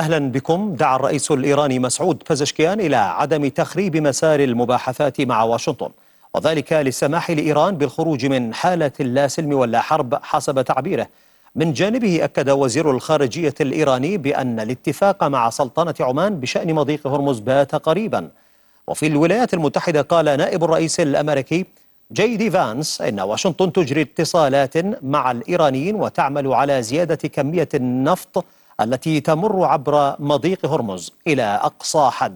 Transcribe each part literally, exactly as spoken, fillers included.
أهلا بكم. دعا الرئيس الإيراني مسعود بزشكيان إلى عدم تخريب مسار المباحثات مع واشنطن، وذلك للسماح لإيران بالخروج من حالة اللا سلم ولا حرب حسب تعبيره. من جانبه أكد وزير الخارجية الإيراني بأن الاتفاق مع سلطنة عمان بشأن مضيق هرمز بات قريبا. وفي الولايات المتحدة قال نائب الرئيس الأمريكي جي دي فانس إن واشنطن تجري اتصالات مع الإيرانيين وتعمل على زيادة كمية النفط التي تمر عبر مضيق هرمز إلى أقصى حد.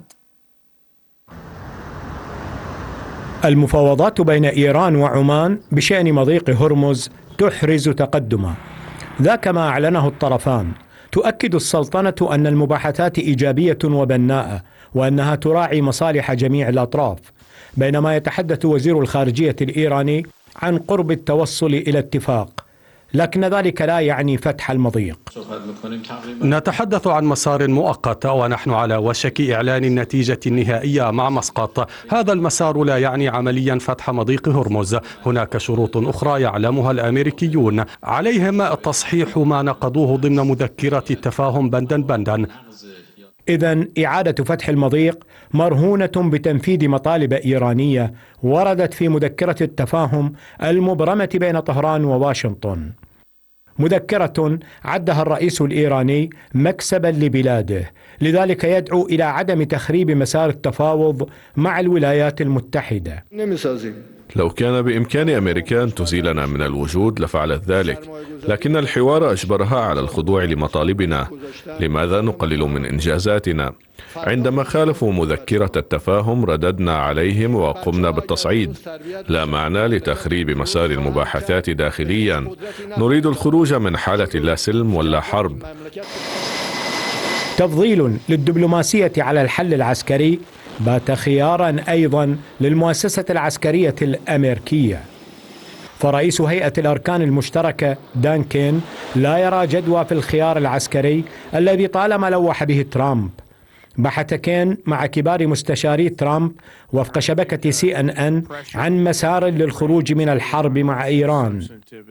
المفاوضات بين إيران وعمان بشأن مضيق هرمز تحرز تقدما، ذاك ما أعلنه الطرفان. تؤكد السلطنة أن المباحثات إيجابية وبناءة وأنها تراعي مصالح جميع الأطراف، بينما يتحدث وزير الخارجية الإيراني عن قرب التوصل إلى اتفاق، لكن ذلك لا يعني فتح المضيق. نتحدث عن مسار مؤقت ونحن على وشك إعلان النتيجة النهائية مع مسقط. هذا المسار لا يعني عمليا فتح مضيق هرمز. هناك شروط أخرى يعلمها الأمريكيون، عليهم تصحيح ما نقضوه ضمن مذكرة التفاهم بندا بندا. إذن إعادة فتح المضيق مرهونة بتنفيذ مطالب إيرانية وردت في مذكرة التفاهم المبرمة بين طهران وواشنطن، مذكرة عدها الرئيس الإيراني مكسبا لبلاده، لذلك يدعو إلى عدم تخريب مسار التفاوض مع الولايات المتحدة. لو كان بإمكان أمريكا أن تزيلنا من الوجود لفعلت ذلك، لكن الحوار أجبرها على الخضوع لمطالبنا. لماذا نقلل من إنجازاتنا؟ عندما خالفوا مذكرة التفاهم رددنا عليهم وقمنا بالتصعيد. لا معنى لتخريب مسار المباحثات داخليا. نريد الخروج من حالة لا سلم ولا حرب. تفضيل للدبلوماسية على الحل العسكري بات خيارا أيضا للمؤسسة العسكرية الأمريكية، فرئيس هيئة الأركان المشتركة دان كين لا يرى جدوى في الخيار العسكري الذي طالما لوح به ترامب. بحث كين مع كبار مستشاري ترامب وفق شبكة سي ان ان عن مسار للخروج من الحرب مع إيران،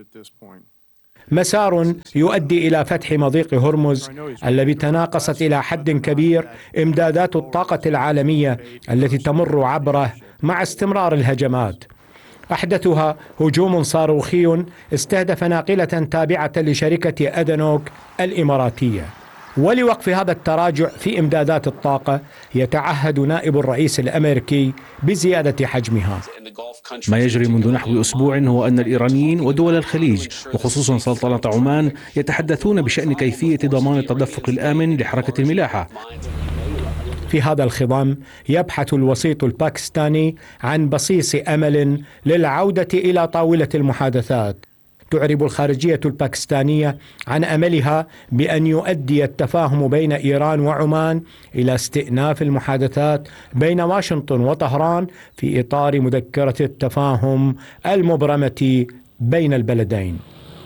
مسار يؤدي إلى فتح مضيق هرمز الذي تناقصت إلى حد كبير إمدادات الطاقة العالمية التي تمر عبره مع استمرار الهجمات. أحدثها هجوم صاروخي استهدف ناقلة تابعة لشركة أدنوك الإماراتية. ولوقف هذا التراجع في إمدادات الطاقة يتعهد نائب الرئيس الأمريكي بزيادة حجمها. ما يجري منذ نحو أسبوع هو أن الإيرانيين ودول الخليج وخصوصا سلطنة عمان يتحدثون بشأن كيفية ضمان التدفق الآمن لحركة الملاحة. في هذا الخضم يبحث الوسيط الباكستاني عن بصيص أمل للعودة إلى طاولة المحادثات. تعرب الخارجية الباكستانية عن أملها بأن يؤدي التفاهم بين إيران وعمان إلى استئناف المحادثات بين واشنطن وطهران في إطار مذكرة التفاهم المبرمة بين البلدين.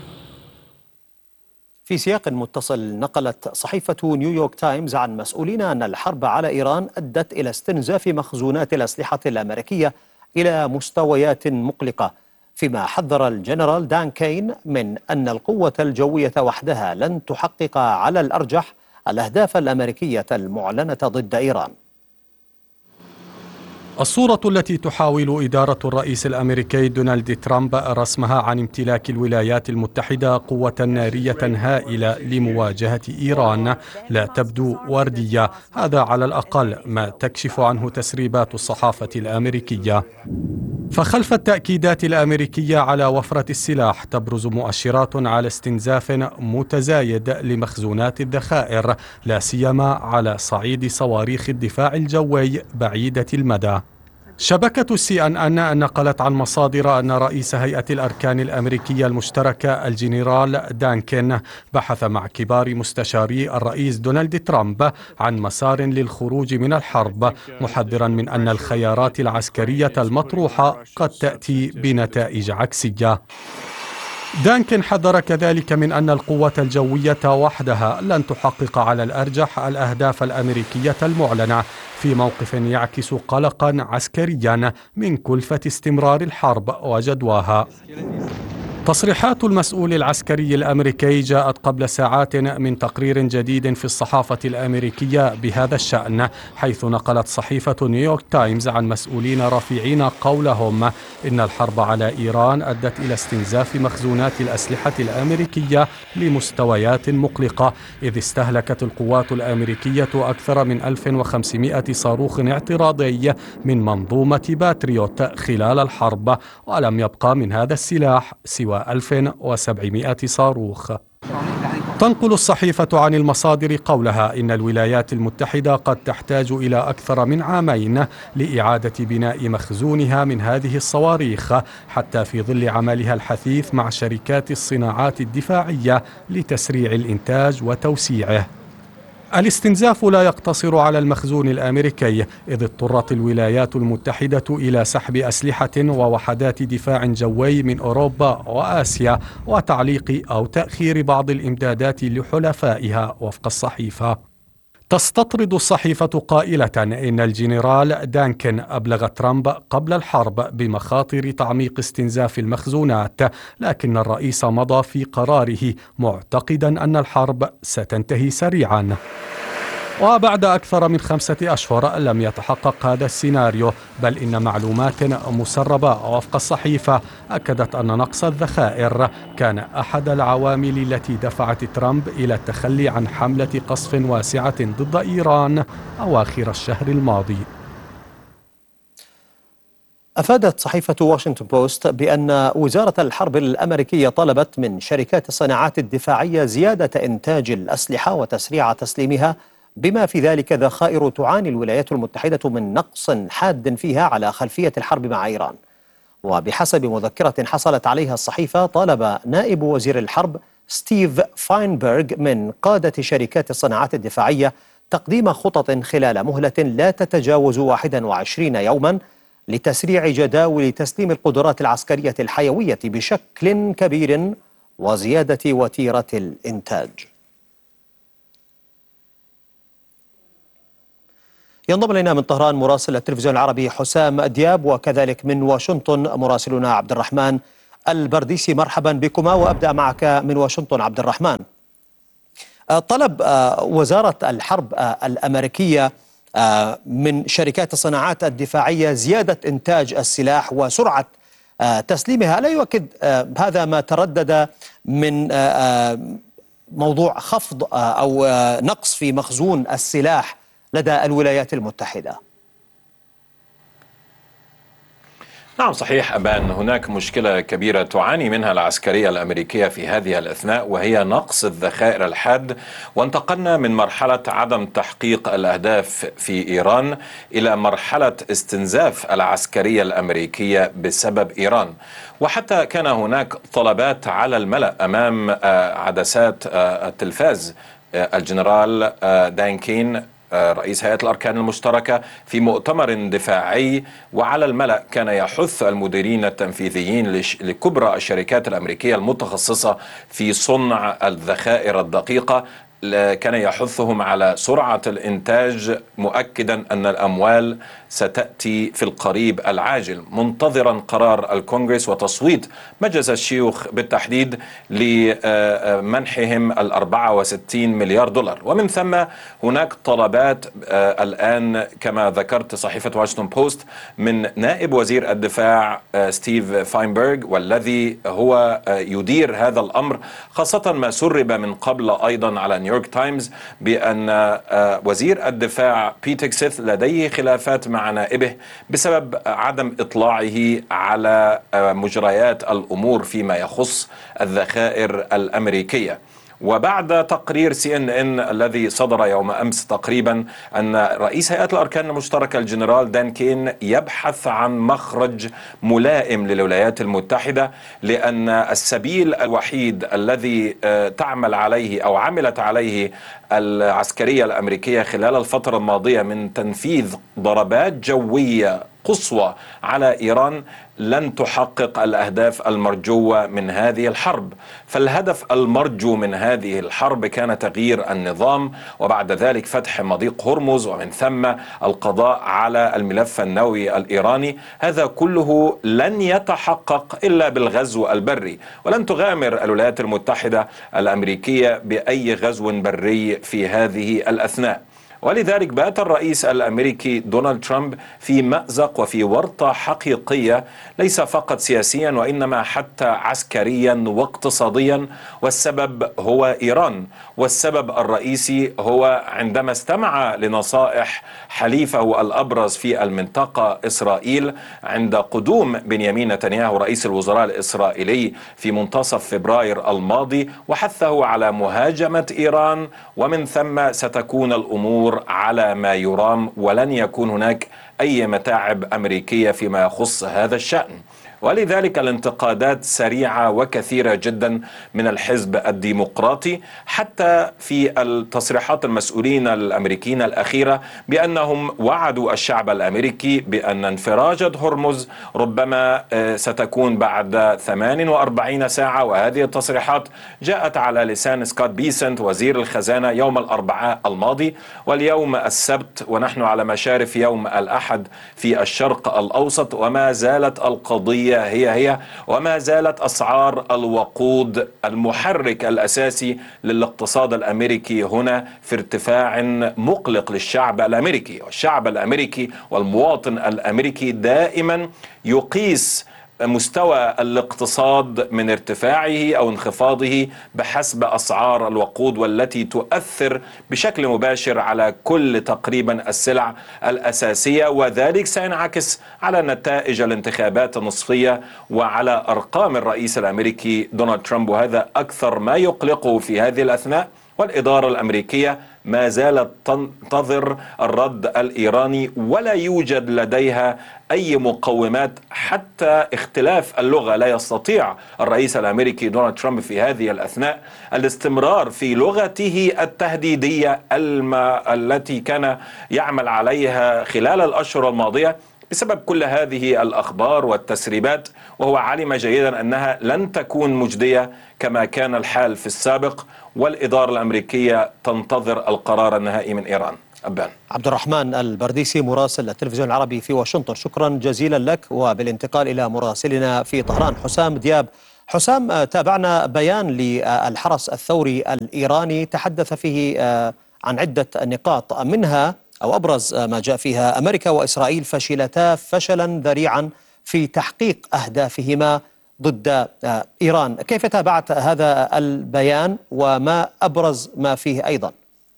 في سياق متصل، نقلت صحيفة نيويورك تايمز عن مسؤولين أن الحرب على إيران أدت إلى استنزاف مخزونات الأسلحة الأمريكية إلى مستويات مقلقة، فيما حذر الجنرال دان كين من أن القوة الجوية وحدها لن تحقق على الأرجح الأهداف الأمريكية المعلنة ضد إيران. الصورة التي تحاول إدارة الرئيس الأمريكي دونالد ترامب رسمها عن امتلاك الولايات المتحدة قوة نارية هائلة لمواجهة إيران لا تبدو وردية. هذا على الأقل ما تكشف عنه تسريبات الصحافة الأمريكية. فخلف التأكيدات الأمريكية على وفرة السلاح تبرز مؤشرات على استنزاف متزايد لمخزونات الذخائر، لا سيما على صعيد صواريخ الدفاع الجوي بعيدة المدى. شبكة سي ان ان نقلت عن مصادر أن رئيس هيئة الأركان الأمريكية المشتركة الجنرال دان كين بحث مع كبار مستشاري الرئيس دونالد ترامب عن مسار للخروج من الحرب، محذرا من أن الخيارات العسكرية المطروحة قد تأتي بنتائج عكسية. دانكن حذر كذلك من أن القوة الجوية وحدها لن تحقق على الأرجح الأهداف الأمريكية المعلنة، في موقف يعكس قلقا عسكريا من كلفة استمرار الحرب وجدواها. تصريحات المسؤول العسكري الأمريكي جاءت قبل ساعات من تقرير جديد في الصحافة الأمريكية بهذا الشأن، حيث نقلت صحيفة نيويورك تايمز عن مسؤولين رافعين قولهم إن الحرب على إيران أدت إلى استنزاف مخزونات الأسلحة الأمريكية لمستويات مقلقة، إذ استهلكت القوات الأمريكية أكثر من ألف وخمسمائة صاروخ اعتراضي من منظومة باتريوت خلال الحرب، ولم يبقى من هذا السلاح سوى ألف وسبعمائة صاروخ. تنقل الصحيفة عن المصادر قولها إن الولايات المتحدة قد تحتاج إلى أكثر من عامين لإعادة بناء مخزونها من هذه الصواريخ، حتى في ظل عملها الحثيث مع شركات الصناعات الدفاعية لتسريع الإنتاج وتوسيعه. الاستنزاف لا يقتصر على المخزون الأمريكي، إذ اضطرت الولايات المتحدة إلى سحب أسلحة ووحدات دفاع جوي من أوروبا وآسيا وتعليق أو تأخير بعض الإمدادات لحلفائها وفق الصحيفة. تستطرد الصحيفة قائلة إن الجنرال دانكن أبلغ ترامب قبل الحرب بمخاطر تعميق استنزاف المخزونات، لكن الرئيس مضى في قراره معتقدا أن الحرب ستنتهي سريعا. وبعد أكثر من خمسة أشهر لم يتحقق هذا السيناريو، بل إن معلومات مسربة وفق الصحيفة أكدت أن نقص الذخائر كان أحد العوامل التي دفعت ترامب إلى التخلي عن حملة قصف واسعة ضد إيران أواخر الشهر الماضي. أفادت صحيفة واشنطن بوست بأن وزارة الحرب الأمريكية طلبت من شركات الصناعات الدفاعية زيادة إنتاج الأسلحة وتسريع تسليمها، بما في ذلك ذخائر تعاني الولايات المتحدة من نقص حاد فيها على خلفية الحرب مع إيران. وبحسب مذكرة حصلت عليها الصحيفة، طالب نائب وزير الحرب ستيف فاينبرغ من قادة شركات الصناعات الدفاعية تقديم خطط خلال مهلة لا تتجاوز واحد وعشرين يوما لتسريع جداول تسليم القدرات العسكرية الحيوية بشكل كبير وزيادة وتيرة الإنتاج. ينضم إلينا من طهران مراسل التلفزيون العربي حسام دياب، وكذلك من واشنطن مراسلنا عبد الرحمن البرديسي. مرحبا بكما، وأبدأ معك من واشنطن عبد الرحمن. طلب وزارة الحرب الأمريكية من شركات الصناعات الدفاعية زيادة إنتاج السلاح وسرعة تسليمها، لا يؤكد هذا ما تردد من موضوع خفض أو نقص في مخزون السلاح لدى الولايات المتحدة؟ نعم صحيح أبان، هناك مشكلة كبيرة تعاني منها العسكرية الأمريكية في هذه الأثناء، وهي نقص الذخائر الحاد. وانتقلنا من مرحلة عدم تحقيق الأهداف في إيران إلى مرحلة استنزاف العسكرية الأمريكية بسبب إيران، وحتى كان هناك طلبات على الملأ أمام عدسات التلفاز. الجنرال دانكين رئيس هيئة الأركان المشتركة في مؤتمر دفاعي وعلى الملأ كان يحث المديرين التنفيذيين لكبرى الشركات الأمريكية المتخصصة في صنع الذخائر الدقيقة، كان يحثهم على سرعة الإنتاج، مؤكدا أن الأموال ستأتي في القريب العاجل، منتظرا قرار الكونغرس وتصويت مجلس الشيوخ بالتحديد لمنحهم الأربعة وستين مليار دولار. ومن ثم هناك طلبات الآن كما ذكرت صحيفة واشنطن بوست من نائب وزير الدفاع ستيف فاينبرغ، والذي هو يدير هذا الأمر، خاصة ما سرب من قبل أيضا على نيويورك تايمز بأن وزير الدفاع بيت هيكسيت لديه خلافات مع نائبه بسبب عدم إطلاعه على مجريات الأمور فيما يخص الذخائر الأمريكية. وبعد تقرير سي إن إن الذي صدر يوم أمس تقريبا أن رئيس هيئة الأركان المشتركة الجنرال دانكين يبحث عن مخرج ملائم للولايات المتحدة، لأن السبيل الوحيد الذي تعمل عليه أو عملت عليه العسكرية الأمريكية خلال الفترة الماضية من تنفيذ ضربات جوية قصوى على إيران لن تحقق الأهداف المرجوة من هذه الحرب. فالهدف المرجو من هذه الحرب كان تغيير النظام، وبعد ذلك فتح مضيق هرمز، ومن ثم القضاء على الملف النووي الإيراني. هذا كله لن يتحقق إلا بالغزو البري، ولن تغامر الولايات المتحدة الأمريكية بأي غزو بري في هذه الأثناء. ولذلك بات الرئيس الأمريكي دونالد ترامب في مأزق وفي ورطة حقيقية، ليس فقط سياسيا وإنما حتى عسكريا واقتصاديا، والسبب هو إيران. والسبب الرئيسي هو عندما استمع لنصائح حليفه الأبرز في المنطقة إسرائيل عند قدوم بنيامين نتنياهو رئيس الوزراء الإسرائيلي في منتصف فبراير الماضي، وحثه على مهاجمة إيران، ومن ثم ستكون الأمور على ما يرام، ولن يكون هناك أي متاعب أمريكية فيما يخص هذا الشأن. ولذلك الانتقادات سريعة وكثيرة جدا من الحزب الديمقراطي، حتى في التصريحات المسؤولين الأمريكيين الأخيرة بأنهم وعدوا الشعب الأمريكي بأن انفراجة هرمز ربما ستكون بعد ثمان وأربعين ساعة. وهذه التصريحات جاءت على لسان سكوت بيسنت وزير الخزانة يوم الأربعاء الماضي، واليوم السبت ونحن على مشارف يوم الأحد في الشرق الأوسط، وما زالت القضية هي هي، وما زالت أسعار الوقود المحرك الأساسي للاقتصاد الأمريكي هنا في ارتفاع مقلق للشعب الأمريكي. والشعب الأمريكي والمواطن الأمريكي دائما يقيس مستوى الاقتصاد من ارتفاعه أو انخفاضه بحسب أسعار الوقود، والتي تؤثر بشكل مباشر على كل تقريبا السلع الأساسية، وذلك سينعكس على نتائج الانتخابات النصفية وعلى أرقام الرئيس الأمريكي دونالد ترامب. وهذا أكثر ما يقلقه في هذه الأثناء. والإدارة الأمريكية ما زالت تنتظر الرد الإيراني، ولا يوجد لديها أي مقومات، حتى اختلاف اللغة. لا يستطيع الرئيس الأمريكي دونالد ترامب في هذه الأثناء الاستمرار في لغته التهديدية الم... التي كان يعمل عليها خلال الأشهر الماضية بسبب كل هذه الأخبار والتسريبات، وهو علم جيدا أنها لن تكون مجدية كما كان الحال في السابق. والإدارة الأمريكية تنتظر القرار النهائي من إيران. أبان عبد الرحمن البرديسي مراسل التلفزيون العربي في واشنطن، شكرا جزيلا لك. وبالانتقال إلى مراسلنا في طهران حسام دياب. حسام، تابعنا بيان للحرس الثوري الإيراني تحدث فيه عن عدة نقاط، منها أو أبرز ما جاء فيها: أمريكا وإسرائيل فشلتا فشلا ذريعا في تحقيق أهدافهما ضد إيران. كيف تابعت هذا البيان وما أبرز ما فيه أيضا؟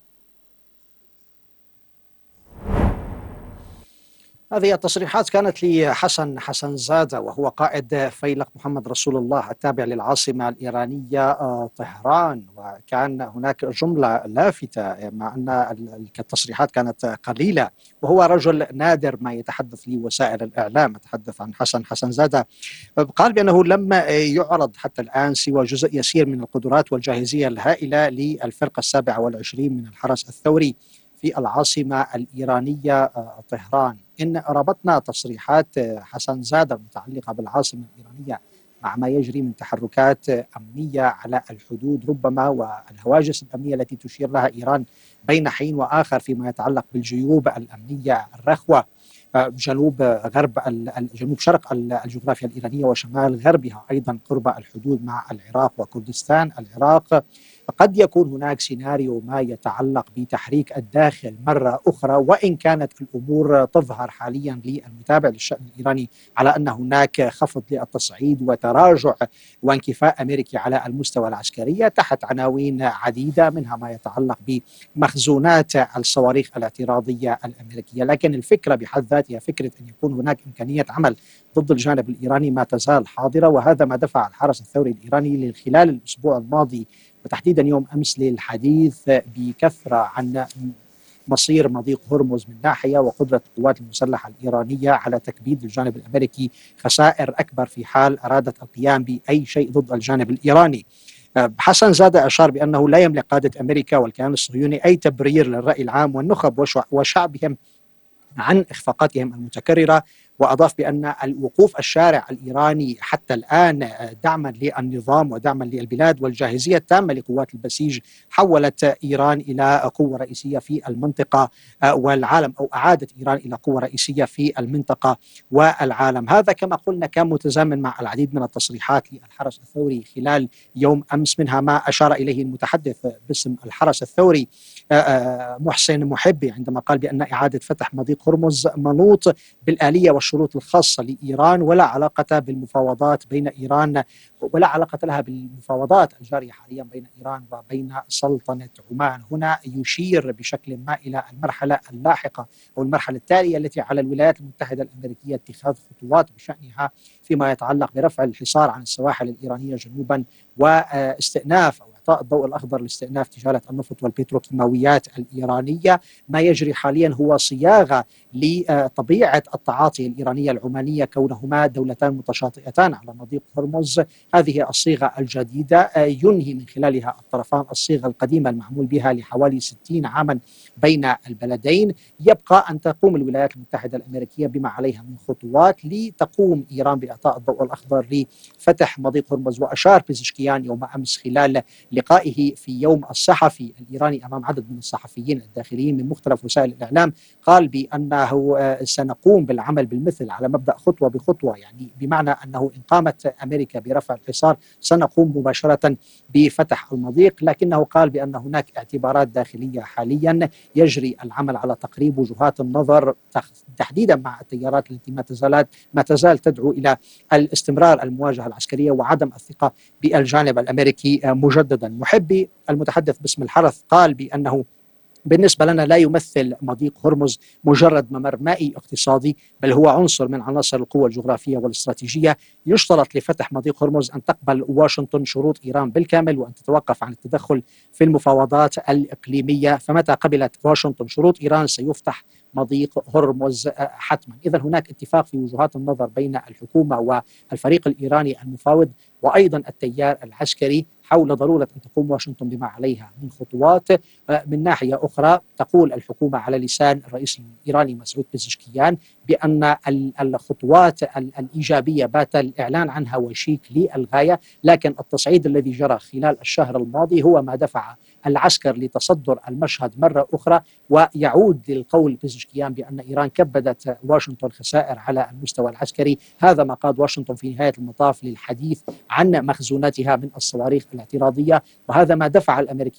هذه التصريحات كانت لحسن حسن زادة، وهو قائد فيلق محمد رسول الله التابع للعاصمة الإيرانية طهران. وكان هناك جملة لافتة مع أن التصريحات كانت قليلة، وهو رجل نادر ما يتحدث لوسائل الإعلام. أتحدث عن حسن حسن زادة. قال بأنه لم يعرض حتى الآن سوى جزء يسير من القدرات والجاهزية الهائلة للفرقة السابعة والعشرين من الحرس الثوري في العاصمة الإيرانية طهران. إن ربطنا تصريحات حسن زادة المتعلقة بالعاصمة الإيرانية مع ما يجري من تحركات أمنية على الحدود ربما، والهواجس الأمنية التي تشير لها إيران بين حين وآخر فيما يتعلق بالجيوب الأمنية الرخوة جنوب غرب جنوب شرق الجغرافيا الإيرانية وشمال غربها، أيضا قرب الحدود مع العراق وكردستان العراق. قد يكون هناك سيناريو ما يتعلق بتحريك الداخل مرة أخرى، وإن كانت الأمور تظهر حاليا للمتابع للشأن الإيراني على أن هناك خفض للتصعيد وتراجع وانكفاء أمريكي على المستوى العسكري تحت عناوين عديدة، منها ما يتعلق بمخزونات الصواريخ الاعتراضية الأمريكية. لكن الفكرة بحد ذاتها، فكرة أن يكون هناك إمكانية عمل ضد الجانب الإيراني، ما تزال حاضرة. وهذا ما دفع الحرس الثوري الإيراني خلال الأسبوع الماضي وتحديدا يوم أمس للحديث بكثرة عن مصير مضيق هرمز من ناحية، وقدرة القوات المسلحة الإيرانية على تكبيد الجانب الأمريكي خسائر أكبر في حال أرادت القيام بأي شيء ضد الجانب الإيراني. حسن زادة أشار بأنه لا يملك قادة أمريكا والكيان الصهيوني أي تبرير للرأي العام والنخب وشعبهم عن إخفاقاتهم المتكررة وأضاف بأن الوقوف الشارع الإيراني حتى الآن دعما للنظام ودعما للبلاد والجاهزية التامة لقوات البسيج حولت إيران إلى قوة رئيسية في المنطقة والعالم، أو أعادت إيران إلى قوة رئيسية في المنطقة والعالم. هذا كما قلنا كان متزامن مع العديد من التصريحات للحرس الثوري خلال يوم أمس، منها ما أشار إليه المتحدث باسم الحرس الثوري محسن محبي عندما قال بأن إعادة فتح مضيق هرمز منوط بالآلية والشروط الخاصة لإيران ولا علاقة بالمفاوضات بين إيران ولا علاقة لها بالمفاوضات الجارية حاليا بين إيران وبين سلطنة عمان. هنا يشير بشكل ما إلى المرحلة اللاحقة أو المرحلة التالية التي على الولايات المتحدة الأمريكية اتخاذ خطوات بشأنها فيما يتعلق برفع الحصار عن السواحل الإيرانية جنوبا واستئناف أو إعطاء الضوء الأخضر لاستئناف تجارة النفط والبتروكيماويات الإيرانية. ما يجري حاليا هو صياغة لطبيعة التعاطي الإيرانية العمانية كونهما دولتان متشاطئتان على مضيق هرمز. هذه الصيغة الجديدة ينهي من خلالها الطرفان الصيغة القديمة المعمول بها لحوالي ستين عاما بين البلدين. يبقى أن تقوم الولايات المتحدة الأمريكية بما عليها من خطوات لتقوم إيران بإعطاء الضوء الأخضر لفتح مضيق هرمز. وأشار بيزشكيان يوم أمس خلال لقائه في يوم الصحفي الإيراني أمام عدد من الصحفيين الداخليين من مختلف وسائل الإعلام، قال بأنه سنقوم بالعمل بالمثل على مبدأ خطوة بخطوة، يعني بمعنى أنه إن قامت أمريكا برفع الحصار سنقوم مباشرة بفتح المضيق، لكنه قال بأن هناك اعتبارات داخلية حاليا يجري العمل على تقريب وجهات النظر تحديدا مع التيارات التي ما تزال ما تزال تدعو إلى الاستمرار المواجهة العسكرية وعدم الثقة بالجانب الأمريكي مجددا. محبي المتحدث باسم الحرس قال بأنه بالنسبة لنا لا يمثل مضيق هرمز مجرد ممر مائي اقتصادي، بل هو عنصر من عناصر القوة الجغرافية والاستراتيجية. يشترط لفتح مضيق هرمز أن تقبل واشنطن شروط إيران بالكامل وأن تتوقف عن التدخل في المفاوضات الإقليمية، فمتى قبلت واشنطن شروط إيران سيفتح مضيق هرمز حتما. إذا هناك اتفاق في وجهات النظر بين الحكومة والفريق الإيراني المفاوض وأيضا التيار العسكري حول ضرورة أن تقوم واشنطن بما عليها من خطوات. من ناحية أخرى تقول الحكومة على لسان الرئيس الإيراني مسعود بيزشكيان بأن الخطوات الإيجابية بات الإعلان عنها وشيك للغاية، لكن التصعيد الذي جرى خلال الشهر الماضي هو ما دفع العسكر لتصدر المشهد مرة أخرى، ويعود للقول بيزشكيان بأن إيران كبدت واشنطن خسائر على المستوى العسكري. هذا ما قاد واشنطن في نهاية المطاف للحديث عن مخزوناتها من الصواريخ الاعتراضية، وهذا ما دفع الأمريكيين